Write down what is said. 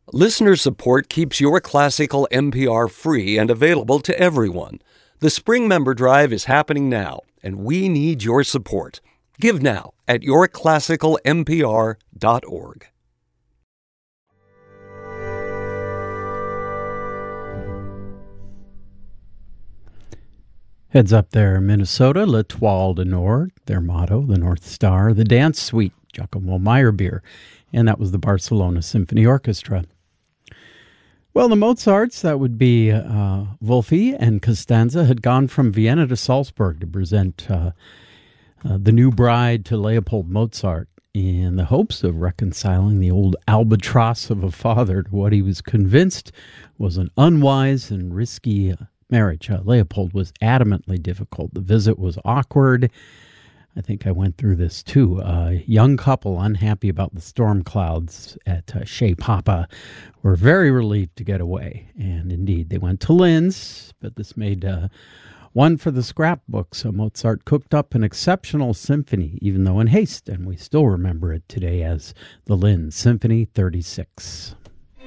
Listener support keeps Your Classical NPR free and available to everyone. The Spring Member Drive is happening now, and we need your support. Give now at yourclassicalnpr.org. Heads up there, Minnesota, L'Étoile du Nord, their motto, the North Star, the Dance Suite, Giacomo Meyerbeer, and that was the Barcelona Symphony Orchestra. Well, the Mozarts, that would be Wolfi and Costanza, had gone from Vienna to Salzburg to present the new bride to Leopold Mozart in the hopes of reconciling the old albatross of a father to what he was convinced was an unwise and risky marriage. Leopold was adamantly difficult. The visit was awkward. I think I went through this too. A young couple unhappy about the storm clouds at Chez Papa were very relieved to get away. And indeed, they went to Linz, but this made one for the scrapbook. So Mozart cooked up an exceptional symphony, even though in haste, and we still remember it today as the Linz Symphony 36.